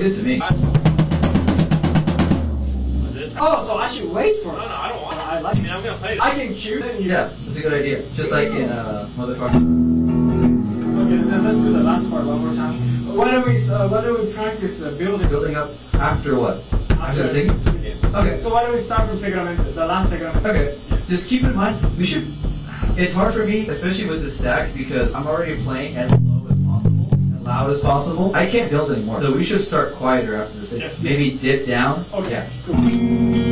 good to me. Oh, so I should wait for it. No, I don't want it. I like it. I'm gonna play it. I can cue then you. Yeah, that's a good idea. Just like in Motherfucker. Okay, then let's do the last part one more time. Why don't we practice building? Building up after what? After the singing? Okay. So why don't we start from Segramento, the last Segramento? Okay. Just keep in mind, it's hard for me, especially with the stack, because I'm already playing as low as possible and loud as possible. I can't build anymore. So we should start quieter after the singing. Yes. Maybe dip down. Okay, Yeah. cool.